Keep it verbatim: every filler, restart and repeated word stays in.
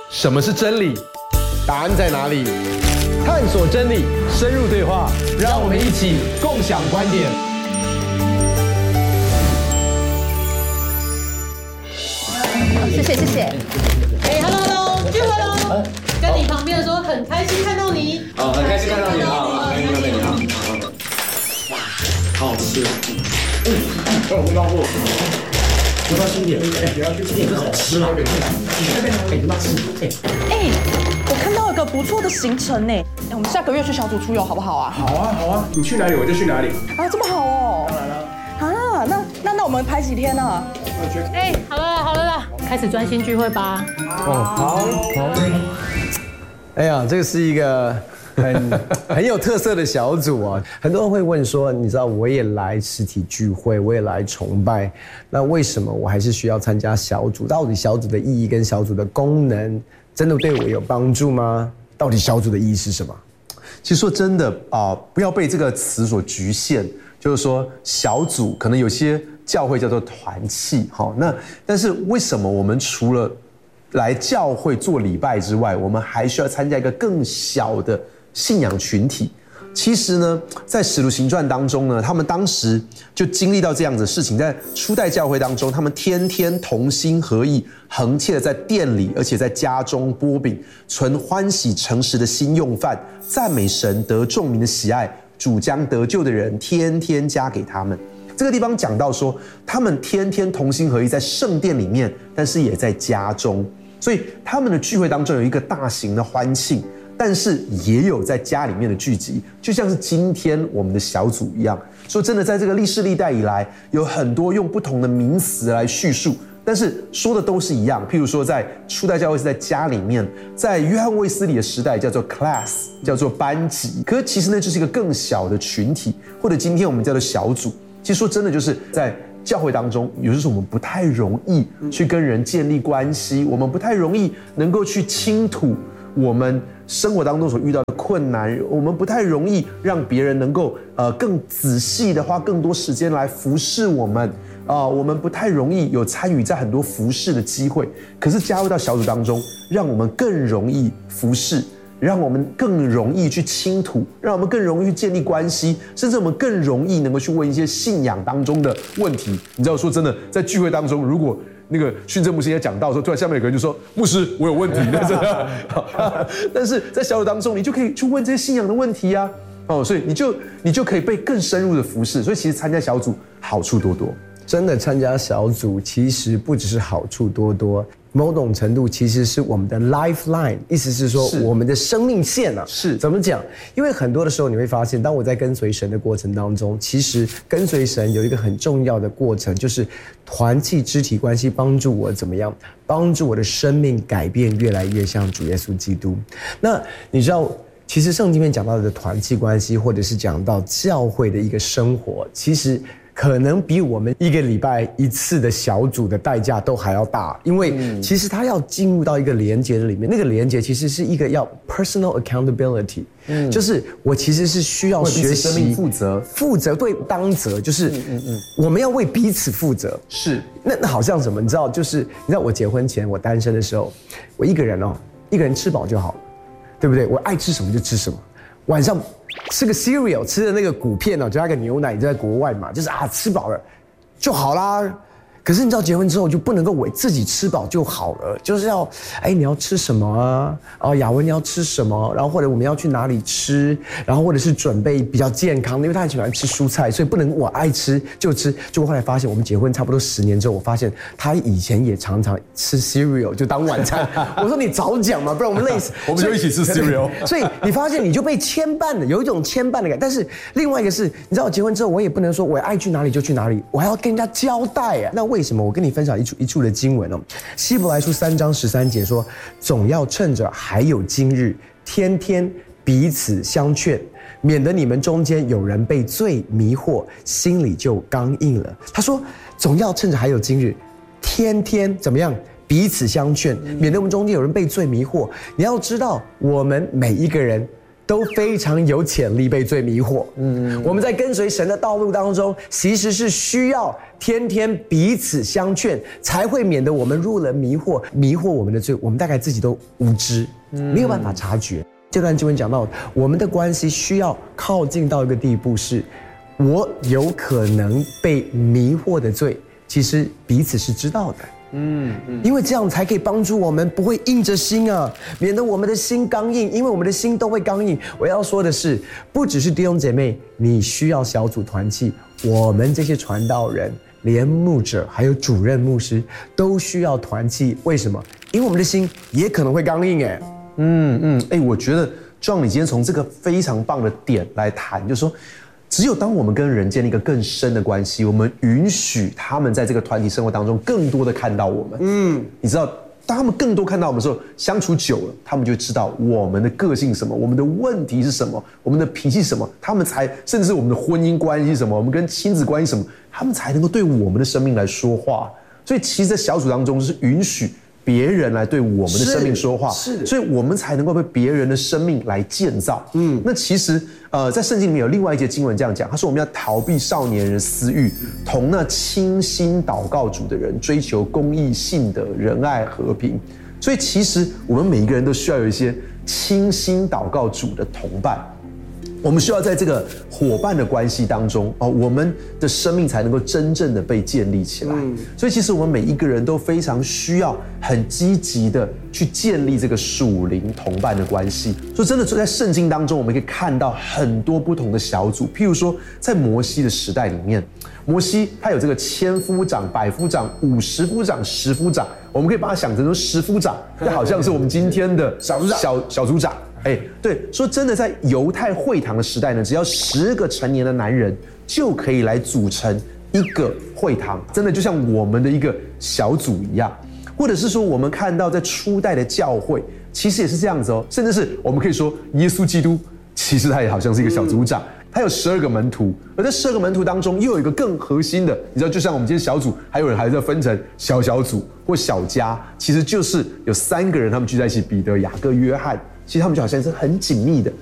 什么是真理？答案在哪里？探索真理，深入对话，让我们一起共享观点。 谢谢谢谢。 哎 ，Hello Hello， 聚会喽！跟你旁边的说很开心看到你。 哦，很开心看到你啊！欢迎欢迎你好。哇，好好吃啊！嗯，我不高过。要不要吃一点？哎，不要去吃点，好吃啊！你那边哎，你妈吃哎。 哎，我看到一个不错的行程呢，我们下个月去小组出游好不好啊？ 好啊好啊，你去哪里我就去哪里。 啊，这么好哦！ 当然了。 啊，那那那我们排几天呢？ 哎，好了好了啦，开始专心聚会吧。 哦，好，好。哎呀，这个是一个很很有特色的小组啊。很多人会问说，你知道我也来实体聚会，我也来崇拜，那为什么我还是需要参加小组？到底小组的意义跟小组的功能真的对我有帮助吗？到底小组的意义是什么？ 其实说真的啊、呃，不要被这个词所局限。就是说，小组可能有些教会叫做团契，好，那但是为什么我们除了来教会做礼拜之外，我们还需要参加一个更小的信仰群体？其实呢，在使徒行传当中呢，他们当时就经历到这样子的事情，在初代教会当中，他们天天同心合意，恒切的在店里，而且在家中擘饼，存欢喜诚实的心用饭，赞美神，得众民的喜爱。主将得救的人天天加给他们。这个地方讲到说，他们天天同心合意在圣殿里面，但是也在家中，所以他们的聚会当中有一个大型的欢庆，但是也有在家里面的聚集，就像是今天我们的小组一样。说真的，在这个历世历代以来，有很多用不同的名词来叙述，但是说的都是一样。譬如说，在初代教会是在家里面，在约翰卫斯理的时代叫做 class， 叫做班级。可是其实呢，就是一个更小的群体，或者今天我们叫做小组。其实说真的，就是在教会当中，有时候我们不太容易去跟人建立关系，我们不太容易能够去倾吐我们生活当中所遇到的困难，我们不太容易让别人能够呃更仔细的花更多时间来服侍我们啊、呃，我们不太容易有参与在很多服侍的机会。可是加入到小组当中，让我们更容易服侍，让我们更容易去倾吐，让我们更容易去建立关系，甚至我们更容易能够去问一些信仰当中的问题。你知道，说真的，在聚会当中，如果那个训政牧师也讲到的时候，突然下面有个人就说：“牧师，我有问题。”但是在小组当中，你就可以去问这些信仰的问题啊，哦，所以你就你就可以被更深入的服侍。所以其实参加小组好处多多。 真的参加小组，其实不只是好处多多，某种程度其实是我们的 lifeline， 意思是说我们的生命线啊。 是怎么讲？因为很多的时候你会发现，当我在跟随神的过程当中，其实跟随神有一个很重要的过程，就是团契肢体关系帮助我怎么样，帮助我的生命改变越来越像主耶稣基督。那你知道，其实圣经里面讲到的团契关系，或者是讲到教会的一个生活，其实可能比我们一个礼拜一次的小组的代价都还要大，因为其实它要进入到一个连结的里面，那个连结其实是一个要 personal accountability，嗯，就是我其实是需要学习为彼此生命负责， 负责对当责，就是我们要为彼此负责。 是， 那那好像什么？你知道，就是你知道我结婚前我单身的时候，我一个人哦，一个人吃饱就好了，对不对？我爱吃什么就吃什么。晚上吃个 cereal， 吃的那个谷片哦，加个牛奶，你在国外嘛，就是啊吃饱了就好啦。可是你知道结婚之后就不能够为自己吃饱就好了，就是要哎你要吃什么啊？哦雅文你要吃什么？然后或者我们要去哪里吃？然后或者是准备比较健康的，因为他很喜欢吃蔬菜，所以不能我爱吃就吃。就后来发现我们结婚差不多十年之后，我发现他以前也常常吃 cereal 就当晚餐。我说你早讲嘛，不然我们累死。 我们就一起吃 cereal。 所以你发现你就被牵绊了，有一种牵绊的感觉。但是另外一个是，你知道我结婚之后，我也不能说我爱去哪里就去哪里，我还要跟人家交代啊。那为什么？我跟你分享一处一处的经文哦，希伯来书三章十三节说，总要趁着还有今日，天天彼此相劝，免得你们中间有人被罪迷惑，心里就刚硬了。他说，总要趁着还有今日，天天怎么样？彼此相劝，免得我们中间有人被罪迷惑。你要知道，我们每一个人都非常有潜力被罪迷惑。嗯，我们在跟随神的道路当中，其实是需要天天彼此相劝，才会免得我们入了迷惑，迷惑我们的罪，我们大概自己都无知，没有办法察觉。这段经文讲到，我们的关系需要靠近到一个地步是，我有可能被迷惑的罪，其实彼此是知道的。嗯嗯，因为这样才可以帮助我们不会硬着心啊，免得我们的心刚硬，因为我们的心都会刚硬。我要说的是，不只是弟兄姐妹，你需要小组团契，我们这些传道人、连牧者还有主任牧师都需要团契。为什么？因为我们的心也可能会刚硬哎。 嗯嗯，哎，我觉得 John 你今天从这个非常棒的点来谈，就是说，只有当我们跟人建立一个更深的关系，我们允许他们在这个团体生活当中更多的看到我们。嗯，你知道，当他们更多看到我们的时候，相处久了，他们就知道我们的个性是什么，我们的问题是什么，我们的脾气是什么，他们才甚至我们的婚姻关系是什么，我们跟亲子关系什么，他们才能够对我们的生命来说话。所以，其实，在小组当中是允许别人来对我们的生命说话， 是， 所以我们才能够被别人的生命来建造。嗯，那其实，呃，在圣经里面有另外一节经文这样讲，他说我们要逃避少年人私欲，同那倾心祷告主的人，追求公义、信德、仁爱、和平。所以，其实我们每一个人都需要有一些倾心祷告主的同伴。我们需要在这个伙伴的关系当中，哦，我们的生命才能够真正的被建立起来。嗯，所以其实我们每一个人都非常需要很积极的去建立这个属灵同伴的关系。所以真的在圣经当中，我们可以看到很多不同的小组，譬如说在摩西的时代里面，摩西他有这个千夫长、百夫长、五十夫长、十夫长，我们可以把它想成说十夫长，就好像是我们今天的小组长、小小组长。哎，对，说真的，在犹太会堂的时代呢，只要十个成年的男人就可以来组成一个会堂，真的就像我们的一个小组一样。或者是说，我们看到在初代的教会，其实也是这样子哦，甚至是我们可以说，耶稣基督其实他也好像是一个小组长。嗯，他有十二个门徒，而在十二个门徒当中，又有一个更核心的，你知道，就像我们今天小组，还有人还在分成小小组或小家，其实就是有三个人他们聚在一起，彼得、雅各、约翰。其实他们就好像是很紧密的